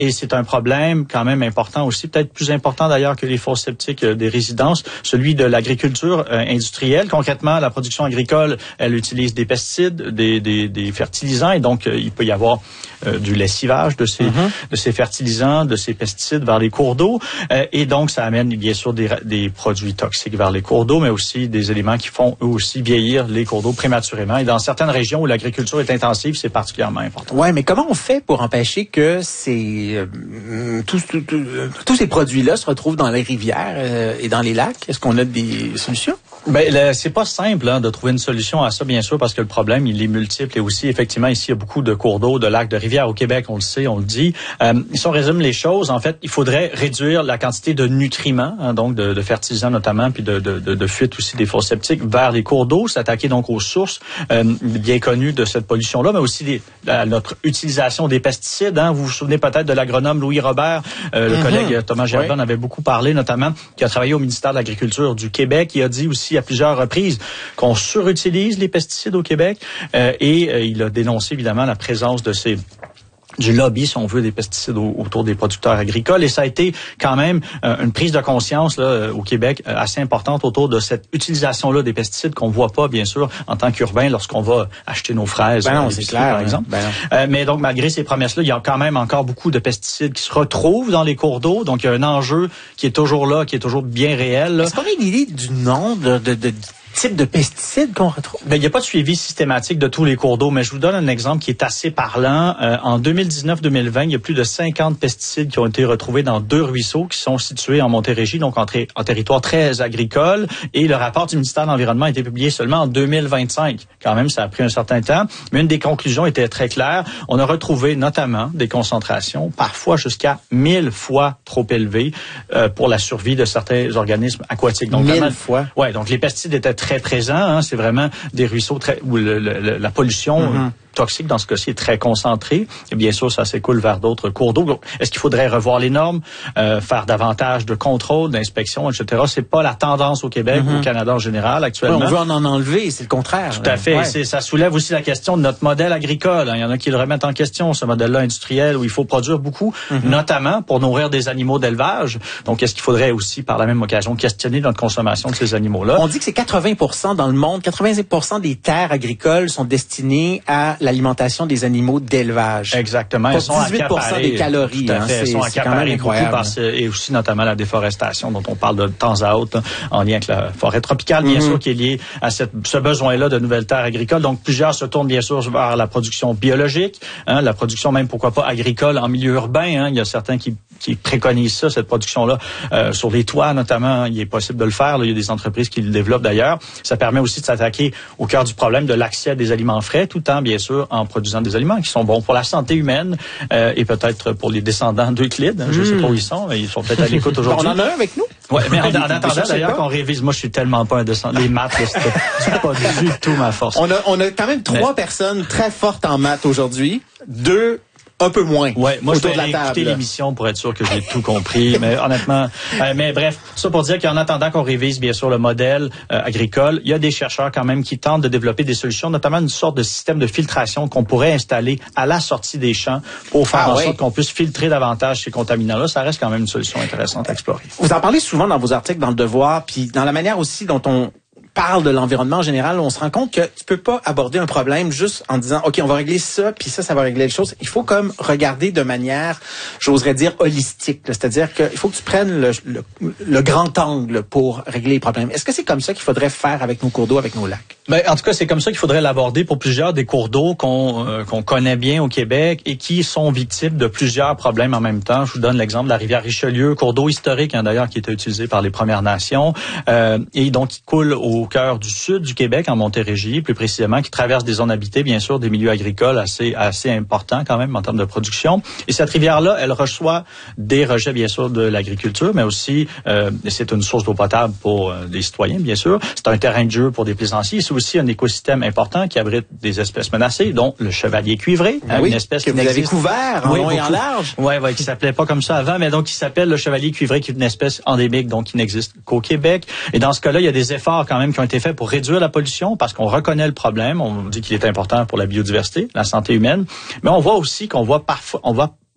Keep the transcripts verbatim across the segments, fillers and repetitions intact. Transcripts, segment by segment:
et c'est un problème quand même important aussi, peut-être plus important d'ailleurs que les fosses septiques euh, des résidences, celui de l'agriculture euh, industrielle. Concrètement, la production agricole, elle utilise des pesticides, des, des, des fertilisants, et donc euh, il peut y avoir euh, du lessivage de ces, mm-hmm. de ces fertilisants, de ces pesticides vers les cours d'eau, euh, et donc ça amène bien sûr des, des produits toxiques vers les cours d'eau, mais aussi des éléments qui font eux aussi vieillir les cours d'eau prématurément. Et dans certaines régions où l'agriculture est intensive, c'est particulièrement important. Ouais, mais comment on fait pour empêcher que ces euh, tous, tous, tous, tous ces produits-là se retrouvent dans les rivières euh, et dans les lacs? Est-ce qu'on a des solutions? Ben, le, c'est pas simple hein, de trouver une solution à ça, bien sûr, parce que le problème, il est multiple. Et aussi, effectivement, ici, il y a beaucoup de cours d'eau, de lacs, de rivières au Québec, on le sait, on le dit. Euh, si on résume les choses, en fait, il faudrait réduire la quantité de nutriments, hein, donc de, de fertilisants notamment, puis de, de, de, de fuite aussi des fosses septiques vers les cours d'eau, s'attaquer donc aux sources euh, bien connues de cette pollution-là, mais aussi des, à notre utilisation des pesticides. Hein. Vous vous souvenez peut-être de l'agronome Louis Robert, euh, le mm-hmm. collègue Thomas Gerbonne oui. avait beaucoup parlé, notamment, qui a travaillé au ministère de l'Agriculture du Québec. Il a dit aussi à plusieurs reprises qu'on surutilise les pesticides au Québec euh, et euh, il a dénoncé évidemment la présence de ces du lobby, si on veut, des pesticides au, autour des producteurs agricoles. Et ça a été quand même euh, une prise de conscience là, au Québec euh, assez importante autour de cette utilisation-là des pesticides qu'on voit pas, bien sûr, en tant qu'urbain lorsqu'on va acheter nos fraises. Ben non, c'est clair, par exemple. Ben euh, mais donc, malgré ces promesses-là, il y a quand même encore beaucoup de pesticides qui se retrouvent dans les cours d'eau. Donc, il y a un enjeu qui est toujours là, qui est toujours bien réel. Là. Est-ce qu'on a une idée du nombre de... de, de... type de pesticides qu'on retrouve? Ben, il n'y a pas de suivi systématique de tous les cours d'eau, mais je vous donne un exemple qui est assez parlant. Euh, en deux mille dix-neuf deux mille vingt, il y a plus de cinquante pesticides qui ont été retrouvés dans deux ruisseaux qui sont situés en Montérégie, donc en, tri- en territoire très agricole. Et le rapport du ministère de l'Environnement a été publié seulement en deux mille vingt-cinq. Quand même, ça a pris un certain temps. Mais une des conclusions était très claire. On a retrouvé notamment des concentrations, parfois jusqu'à mille fois trop élevées euh, pour la survie de certains organismes aquatiques. Donc, mille vraiment, fois? Ouais, donc les pesticides étaient très présent, hein, c'est vraiment des ruisseaux très, où le, le, la pollution mm-hmm. toxique dans ce cas-ci est très concentrée. Et bien sûr, ça s'écoule vers d'autres cours d'eau. Donc, est-ce qu'il faudrait revoir les normes, euh, faire davantage de contrôle, d'inspection, et cetera. C'est pas la tendance au Québec, mm-hmm. au Canada en général actuellement. Oui, on veut en enlever, c'est le contraire. Tout à fait. Ouais. C'est, ça soulève aussi la question de notre modèle agricole. Hein. Il y en a qui le remettent en question, ce modèle-là industriel où il faut produire beaucoup, mm-hmm. notamment pour nourrir des animaux d'élevage. Donc, est-ce qu'il faudrait aussi, par la même occasion, questionner notre consommation de ces animaux-là? On dit que c'est quatre-vingts pour cent dans le monde, quatre-vingt-dix pour cent des terres agricoles sont destinées à l'alimentation des animaux d'élevage. Exactement. Pour dix-huit pour cent des calories. Tout à fait. Hein, Elles sont accaparées beaucoup par ce, et aussi notamment la déforestation dont on parle de temps à autre, hein, en lien avec la forêt tropicale, bien mm-hmm. sûr, qui est liée à cette, ce besoin-là de nouvelles terres agricoles. Donc, plusieurs se tournent bien sûr vers la production biologique, hein, la production même, pourquoi pas, agricole en milieu urbain. Hein. Il y a certains qui, qui préconisent ça, cette production-là, euh, sur les toits notamment. Il est possible de le faire. Là. Il y a des entreprises qui le développent d'ailleurs. Ça permet aussi de s'attaquer au cœur du problème de l'accès à des aliments frais, tout en, bien sûr, en produisant des aliments qui sont bons pour la santé humaine euh, et peut-être pour les descendants d'Euclide. Hein, mmh. Je ne sais pas où ils sont, mais ils sont peut-être à l'écoute aujourd'hui. On en a un avec nous? Oui, mais en, en attendant d'ailleurs qu'on révise, moi je suis tellement pas un descendant. Les maths, là, c'était, c'est pas du tout ma force. On a, on a quand même trois mais... personnes très fortes en maths aujourd'hui. Deux un peu moins. Ouais, moi je vais écouter l'émission pour être sûr que j'ai tout compris, mais honnêtement, euh, mais bref, tout ça pour dire qu'en attendant qu'on révise bien sûr le modèle euh, agricole, il y a des chercheurs quand même qui tentent de développer des solutions, notamment une sorte de système de filtration qu'on pourrait installer à la sortie des champs pour faire ah, en oui. sorte qu'on puisse filtrer davantage ces contaminants-là. Ça reste quand même une solution intéressante à explorer. Vous en parlez souvent dans vos articles, dans Le Devoir, puis dans la manière aussi dont on parle de l'environnement en général, on se rend compte que tu peux pas aborder un problème juste en disant OK, on va régler ça, puis ça, ça va régler les choses. Il faut comme regarder de manière, j'oserais dire, holistique. Là. C'est-à-dire qu'il faut que tu prennes le, le, le grand angle pour régler les problèmes. Est-ce que c'est comme ça qu'il faudrait faire avec nos cours d'eau, avec nos lacs? Ben, en tout cas, c'est comme ça qu'il faudrait l'aborder pour plusieurs des cours d'eau qu'on euh, qu'on connaît bien au Québec et qui sont victimes de plusieurs problèmes en même temps. Je vous donne l'exemple de la rivière Richelieu, cours d'eau historique, hein, d'ailleurs, qui était utilisé par les Premières Nations, euh, et donc qui coule au cœur du sud du Québec, en Montérégie, plus précisément, qui traverse des zones habitées, bien sûr, des milieux agricoles assez assez importants quand même en termes de production. Et cette rivière-là, elle reçoit des rejets, bien sûr, de l'agriculture, mais aussi euh, c'est une source d'eau potable pour euh, les citoyens, bien sûr. C'est un terrain de jeu pour des plaisanciers. C'est aussi un écosystème important qui abrite des espèces menacées, dont le chevalier cuivré, hein, oui, une espèce que qui vous avez couvert en oui, long et en large. Oui, ouais, qui s'appelait pas comme ça avant, mais donc qui s'appelle le chevalier cuivré, qui est une espèce endémique, donc qui n'existe qu'au Québec. Et dans ce cas-là, il y a des efforts quand même qui ont été faits pour réduire la pollution, parce qu'on reconnaît le problème. On dit qu'il est important pour la biodiversité, la santé humaine, mais on voit aussi qu'on voit parfois, on voit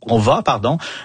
on va, pardon,